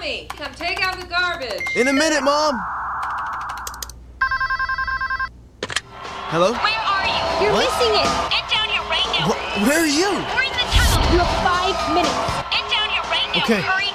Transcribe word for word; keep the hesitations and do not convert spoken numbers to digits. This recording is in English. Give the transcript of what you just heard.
Tommy, come take out the garbage. In a minute, Mom. Hello? Where are you? You're What? missing it. Get down here right now. Wh- where are you? We're in the tunnel. You have five minutes. Get down here right now. Okay. Hurry